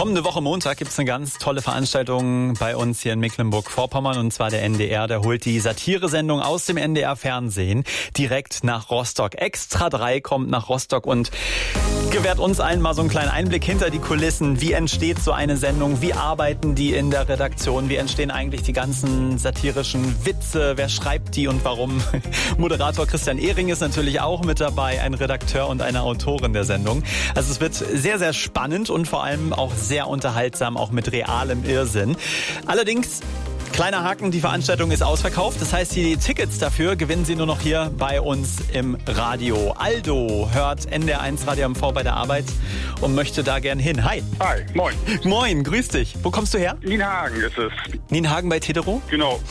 Kommende Woche Montag gibt's eine ganz tolle Veranstaltung bei uns hier in Mecklenburg-Vorpommern, und zwar der NDR. Der holt die Satiresendung aus dem NDR-Fernsehen direkt nach Rostock. Extra 3 kommt nach Rostock und gewährt uns allen mal so einen kleinen Einblick hinter die Kulissen. Wie entsteht so eine Sendung? Wie arbeiten die in der Redaktion? Wie entstehen eigentlich die ganzen satirischen Witze? Wer schreibt die und warum? Moderator Christian Ehring ist natürlich auch mit dabei, ein Redakteur und eine Autorin der Sendung. Also es wird sehr, sehr spannend und vor allem auch sehr unterhaltsam, auch mit realem Irrsinn. Allerdings, kleiner Haken, die Veranstaltung ist ausverkauft. Das heißt, die Tickets dafür gewinnen Sie nur noch hier bei uns im Radio. Aldo hört NDR1 Radio MV bei der Arbeit und möchte da gern hin. Hi. Hi, moin. Moin, grüß dich. Wo kommst du her? Nienhagen ist es. Nienhagen bei Tedero? Genau.